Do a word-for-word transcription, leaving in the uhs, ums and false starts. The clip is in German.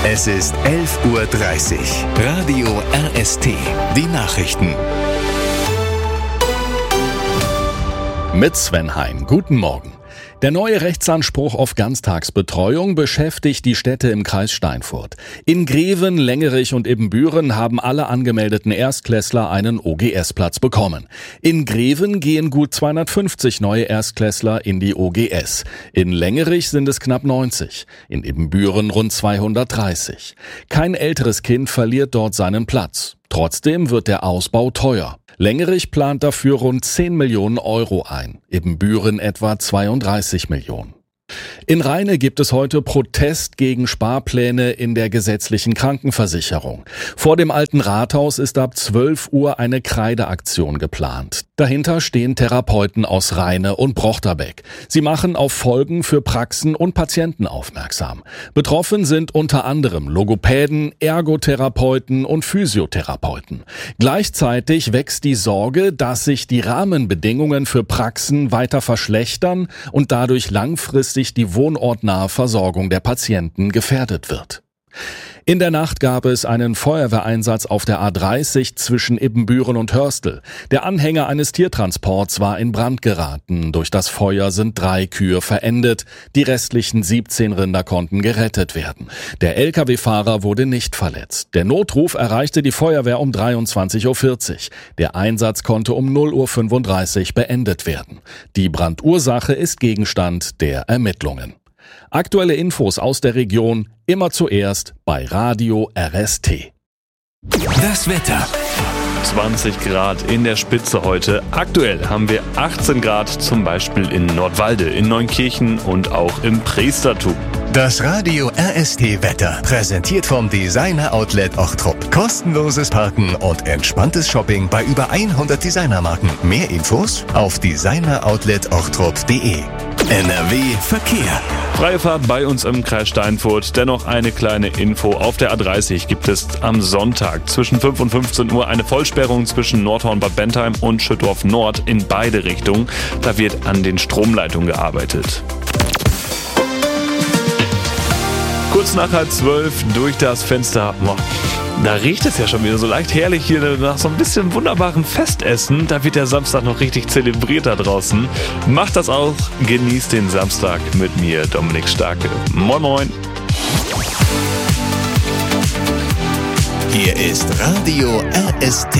Es ist elf Uhr dreißig. Radio R S T. Die Nachrichten. Mit Sven Hein. Guten Morgen. Der neue Rechtsanspruch auf Ganztagsbetreuung beschäftigt die Städte im Kreis Steinfurt. In Greven, Lengerich und Ibbenbüren haben alle angemeldeten Erstklässler einen O G S-Platz bekommen. In Greven gehen gut zweihundertfünfzig neue Erstklässler in die O G S. In Lengerich sind es knapp neunzig. In Ibbenbüren rund zweihundertdreißig. Kein älteres Kind verliert dort seinen Platz. Trotzdem wird der Ausbau teuer. Lengerich plant dafür rund zehn Millionen Euro ein, Ibbenbüren etwa zweiunddreißig Millionen. In Rheine gibt es heute Protest gegen Sparpläne in der gesetzlichen Krankenversicherung. Vor dem alten Rathaus ist ab zwölf Uhr eine Kreideaktion geplant. Dahinter stehen Therapeuten aus Rheine und Brochterbeck. Sie machen auf Folgen für Praxen und Patienten aufmerksam. Betroffen sind unter anderem Logopäden, Ergotherapeuten und Physiotherapeuten. Gleichzeitig wächst die Sorge, dass sich die Rahmenbedingungen für Praxen weiter verschlechtern und dadurch langfristig die wohnortnahe Versorgung der Patienten gefährdet wird. In der Nacht gab es einen Feuerwehreinsatz auf der A dreißig zwischen Ibbenbüren und Hörstel. Der Anhänger eines Tiertransports war in Brand geraten. Durch das Feuer sind drei Kühe verendet. Die restlichen siebzehn Rinder konnten gerettet werden. Der L K W-Fahrer wurde nicht verletzt. Der Notruf erreichte die Feuerwehr um dreiundzwanzig Uhr vierzig. Der Einsatz konnte um null Uhr fünfunddreißig beendet werden. Die Brandursache ist Gegenstand der Ermittlungen. Aktuelle Infos aus der Region immer zuerst bei Radio R S T. Das Wetter. zwanzig Grad in der Spitze heute. Aktuell haben wir achtzehn Grad zum Beispiel in Nordwalde, in Neunkirchen und auch im Priestertum. Das Radio R S T-Wetter, präsentiert vom Designer-Outlet Ochtrup. Kostenloses Parken und entspanntes Shopping bei über hundert Designermarken. Mehr Infos auf designer outlet ochtrup punkt de. N R W Verkehr. Freie Fahrt bei uns im Kreis Steinfurt. Dennoch eine kleine Info. Auf der A dreißig gibt es am Sonntag zwischen fünf und fünfzehn Uhr eine Vollsperrung zwischen Nordhorn-Bad Bentheim und Schüttorf Nord in beide Richtungen. Da wird an den Stromleitungen gearbeitet. Kurz nach halb zwölf durch das Fenster. Boah, da riecht es ja schon wieder so leicht herrlich hier nach so ein bisschen wunderbaren Festessen. Da wird der Samstag noch richtig zelebriert da draußen. Macht das auch. Genießt den Samstag mit mir, Dominik Starke. Moin Moin. Hier ist Radio R S T.